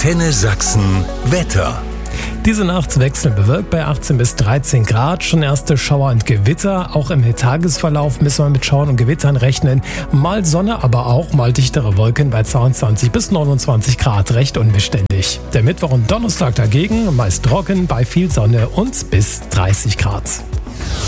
Antenne Sachsen Wetter. Diese Nacht wechseln bewölkt bei 18 bis 13 Grad. Schon erste Schauer und Gewitter. Auch im Tagesverlauf müssen wir mit Schauern und Gewittern rechnen. Mal Sonne, aber auch mal dichtere Wolken bei 22 bis 29 Grad. Recht unbeständig. Der Mittwoch und Donnerstag dagegen meist trocken bei viel Sonne und bis 30 Grad.